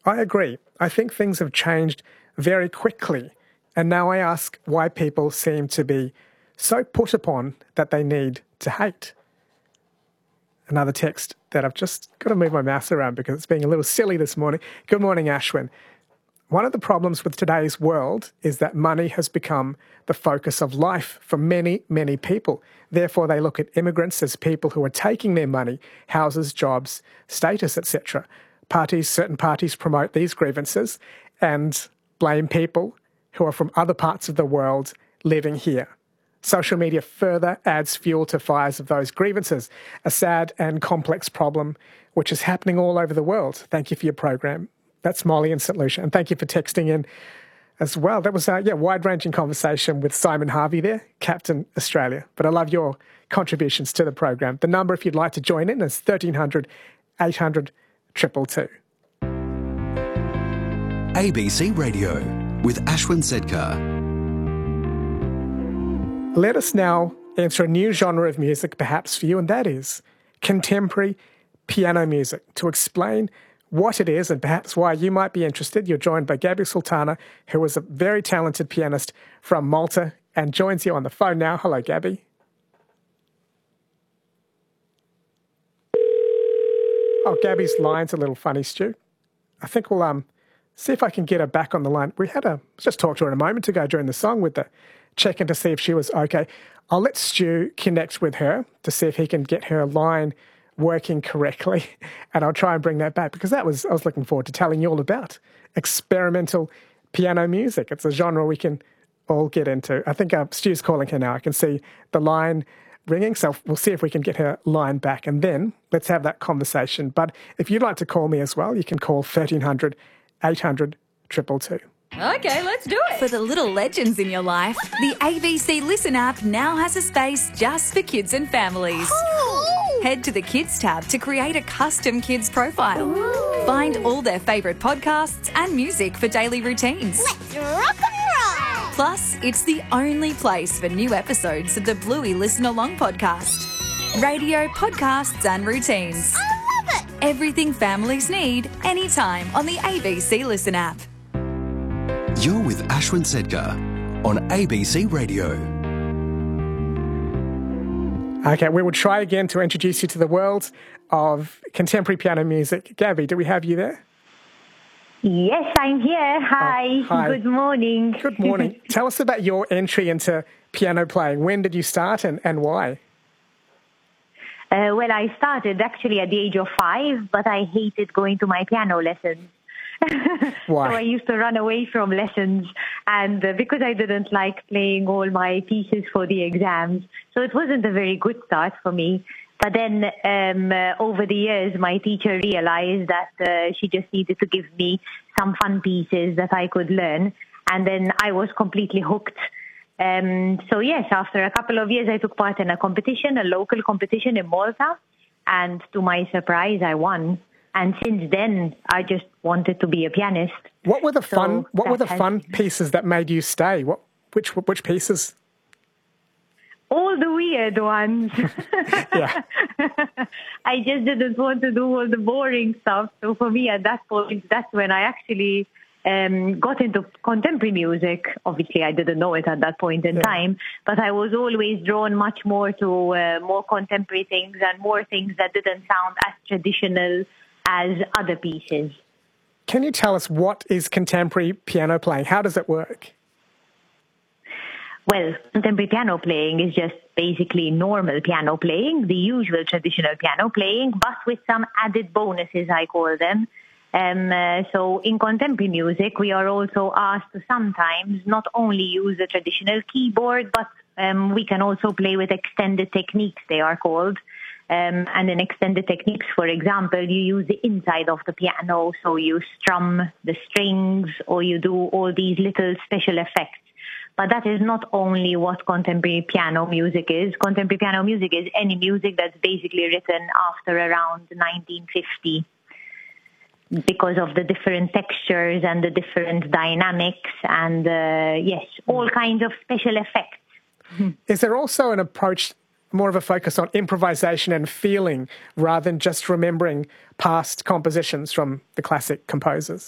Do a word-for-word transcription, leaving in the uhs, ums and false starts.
I agree. I think things have changed very quickly. And now I ask why people seem to be so put upon that they need to hate. Another text that I've just got to move my mouse around because it's being a little silly this morning. Good morning, Ashwin. One of the problems with today's world is that money has become the focus of life for many, many people. Therefore, they look at immigrants as people who are taking their money, houses, jobs, status, et cetera. Parties, certain parties promote these grievances and blame people who are from other parts of the world living here. Social media further adds fuel to fires of those grievances, a sad and complex problem which is happening all over the world. Thank you for your program. That's Molly in Saint Lucia. And thank you for texting in as well. That was a yeah, wide-ranging conversation with Simon Harvey there, Captain Australia. But I love your contributions to the program. The number, if you'd like to join in, is thirteen hundred, eight hundred, two two two. A B C Radio with Ashwin Sedkar. Let us now enter a new genre of music perhaps for you, and that is contemporary piano music. To explain what it is and perhaps why you might be interested, you're joined by Gabby Sultana, who is a very talented pianist from Malta and joins you on the phone now. Hello, Gabby. Oh, Gabby's line's a little funny, Stu. I think we'll um see if I can get her back on the line. We had a just talked to her a moment ago during the song with the check-in to see if she was okay. I'll let Stu connect with her to see if he can get her line working correctly, and I'll try and bring that back because that was I was looking forward to telling you all about experimental piano music. It's a genre we can all get into. I think uh, Stu's calling her now. I can see the line ringing, so we'll see if we can get her line back, and then let's have that conversation. But if you'd like to call me as well, you can call thirteen hundred, eight hundred, two two two. Okay, let's do it. For the little legends in your life, the A B C Listen app now has a space just for kids and families. Cool. Head to the Kids tab to create a custom kids profile. Ooh. Find all their favourite podcasts and music for daily routines. Let's rock and roll. Plus, it's the only place for new episodes of the Bluey Listen Along podcast. Radio, podcasts and routines. I love it. Everything families need, anytime on the A B C Listen app. You're with Ashwin Sedkar on A B C Radio. Okay, we will try again to introduce you to the world of contemporary piano music. Gabby, do we have you there? Yes, I'm here. Hi. Oh, hi. Good morning. Good morning. Tell us about your entry into piano playing. When did you start and, and why? Uh, well, I started actually at the age of five, but I hated going to my piano lessons. Why? So I used to run away from lessons, and uh, because I didn't like playing all my pieces for the exams, so it wasn't a very good start for me. But then um, uh, over the years, my teacher realized that uh, she just needed to give me some fun pieces that I could learn, and then I was completely hooked. Um, so yes, after a couple of years, I took part in a competition, a local competition in Malta, and to my surprise, I won. And since then, I just wanted to be a pianist. What were the So fun? What were the that fun has- pieces that made you stay? What? Which? Which pieces? All the weird ones. Yeah. I just didn't want to do all the boring stuff. So for me, at that point, that's when I actually um, got into contemporary music. Obviously, I didn't know it at that point in Yeah. time, but I was always drawn much more to uh, more contemporary things and more things that didn't sound as traditional as other pieces. Can you tell us what is contemporary piano playing? How does it work? Well, contemporary piano playing is just basically normal piano playing, the usual traditional piano playing, but with some added bonuses, I call them. Um, uh, so in contemporary music, we are also asked to sometimes not only use the traditional keyboard, but um, we can also play with extended techniques, they are called. Um, and in extended techniques, for example, you use the inside of the piano, so you strum the strings or you do all these little special effects. But that is not only what contemporary piano music is. Contemporary piano music is any music that's basically written after around nineteen fifty because of the different textures and the different dynamics and, uh, yes, all kinds of special effects. Is there also an approach, more of a focus on improvisation and feeling rather than just remembering past compositions from the classic composers?